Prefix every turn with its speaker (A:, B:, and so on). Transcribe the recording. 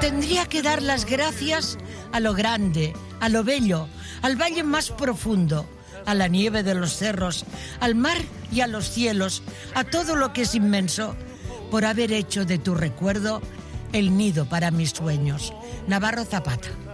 A: Tendría que dar las gracias a lo grande, a lo bello, al valle más profundo, a la nieve de los cerros, al mar y a los cielos, a todo lo que es inmenso, por haber hecho de tu recuerdo el nido para mis sueños. Navarro Zapata.